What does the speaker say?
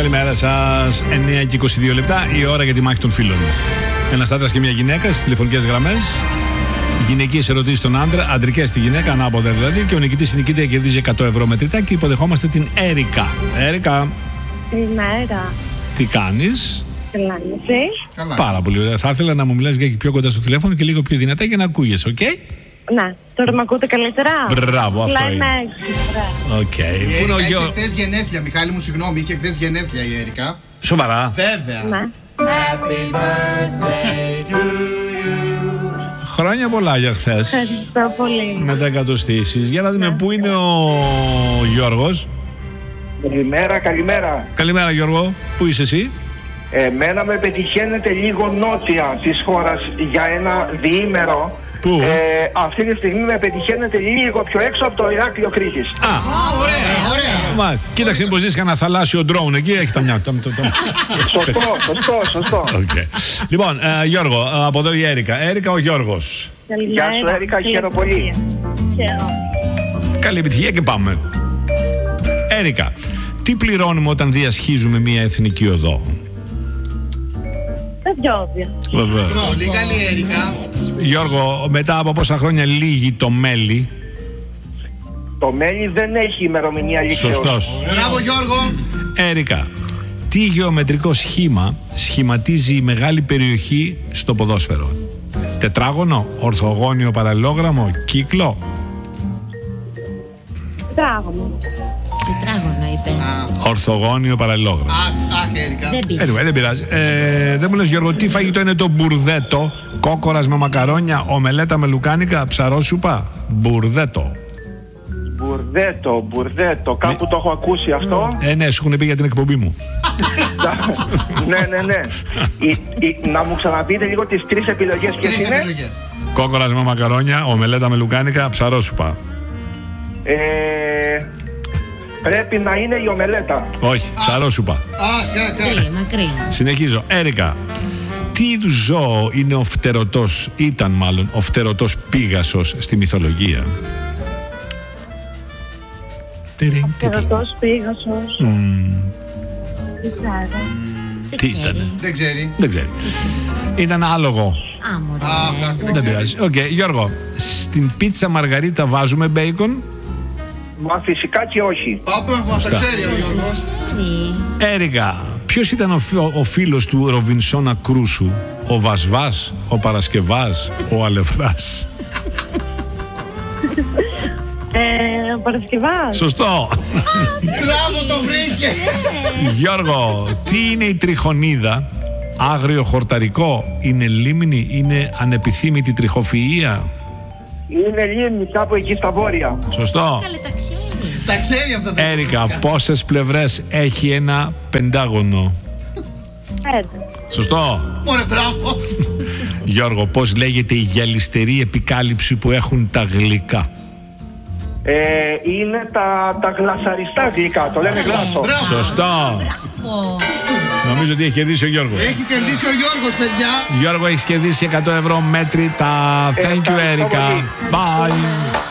Καλημέρα σας. 9 και 22 λεπτά η ώρα για τη μάχη των φίλων. Ένας άντρας και μια γυναίκα στις τηλεφωνικές γραμμές. Γυναικείες ερωτήσεις στον άντρα, αντρικές στη γυναίκα, ανάποδα δηλαδή. Και ο νικητής η νικήτρια κερδίζει 100 ευρώ μετρητά. Και υποδεχόμαστε την Έρικα. Έρικα. Καλημέρα. Τι κάνεις? Καλά. Πάρα πολύ ωραία. Θα ήθελα να μου μιλάς για πιο κοντά στο τηλέφωνο και λίγο πιο δυνατά για να ακούγεσαι, οκ? Ναι, τώρα με ακούτε καλύτερα. Μπράβο, αυτό είναι. Οκ. Η Έρικα είχε χθες γενέθλια, Μιχάλη μου, συγγνώμη, είχε χθες γενέθλια η Έρικα. Σοβαρά? Βέβαια. Ναι. Χρόνια πολλά για χθες. Ευχαριστώ πολύ. Με τα εκατοστήσεις. Για να δούμε πού είναι ο Γιώργος. Καλημέρα. Καλημέρα Γιώργο. Πού είσαι εσύ? Εμένα με πετυχαίνετε λίγο νότια της χώρας για ένα διήμερο. Πού? Αυτή τη στιγμή με πετυχαίνετε λίγο πιο έξω από το Ηράκλειο Κρήτης. Ωραία. Κοίταξε πως ζεις κανένα θαλάσσιο ντρόουν εκεί. Έχει τα μυαλά. Σωστό. Okay. Λοιπόν, Γιώργο, από εδώ η Έρικα. Έρικα, ο Γιώργος. Γεια σου Έρικα, χαίρομαι πολύ. Καλή επιτυχία και πάμε. Έρικα, τι πληρώνουμε όταν διασχίζουμε μια εθνική οδό? Τα διόδια. Βεβαίως. Πολύ καλή Έρικα. Γιώργο, μετά από πόσα χρόνια λύγει το μέλι? Το μέλι δεν έχει ημερομηνία λήξεως. Σωστός. Μπράβο Γιώργο. Έρικα, τι γεωμετρικό σχήμα σχηματίζει η μεγάλη περιοχή στο ποδόσφαιρο? Τετράγωνο, ορθογώνιο παραλληλόγραμμο, κύκλο? Τετράγωνο. Τετράγωνο είπε. Ορθογώνιο παραλληλόγραμμο. Αχ, Έρικα. Δεν πειράζει. Δεν μου λες Γιώργο, τι φαγητό είναι το μπουρδέτο? Κόκορας με μακαρόνια, ομελέτα με λουκάνικα, ψαρόσουπα? Μπουρδέτο. Μπουρδέτο. Κάπου το έχω ακούσει αυτό. Ναι, σου έχουν πει για την εκπομπή μου. Ναι. Να μου ξαναπείτε λίγο τις τρεις επιλογές ποιες είναι? Κόκορας με μακαρόνια, ομελέτα με λουκάνικα, ψαρόσουπα. Πρέπει να είναι η ομελέτα. Όχι, ψαρόσουπα. Κρίμα. Συνεχίζω. Έρικα, τι είδους ζώο είναι ο φτερωτός, ήταν μάλλον ο φτερωτός Πίγασος στη μυθολογία? Τερατός Πίγασος. Τι ήταν? Δεν ξέρει. Ήταν άλογο. Άμορα. Δεν πειράζει. Οκ, Γιώργο, στην πίτσα μαργαρίτα βάζουμε μπέικον? Μα φυσικά και όχι. Μας τα ξέρει ο Γιώργος. Έρικα, ποιος ήταν ο φίλος του Ροβινσόνα Κρούσου? Ο Βασβάς, ο Παρασκευάς, ο Αλευράς? Ο Παρασκευάς. Σωστό. Μπράβο, το βρήκε. Γιώργο, τι είναι η τριχονίδα? Άγριο χορταρικό, είναι λίμνη, είναι ανεπιθύμητη τριχοφυΐα? Είναι λίμνη κάπου εκεί στα βόρεια. Σωστό. Καλέ, τα ξέρει. Τα ξέρει αυτά τα Έρικα, πόσες πλευρές έχει ένα πεντάγωνο? 5. Σωστό. Ωραία, μπράβο. Γιώργο, πώς λέγεται η γυαλιστερή επικάλυψη που έχουν τα γλυκά? Είναι τα γλασαριστά γλυκά. Το λένε γλάσο. Σωστό. Νομίζω ότι έχει κερδίσει ο Γιώργος. Έχει κερδίσει ο Γιώργος, παιδιά. Γιώργο, έχεις κερδίσει 100 ευρώ μέτρητα. Thank you, Έρικα. Bye.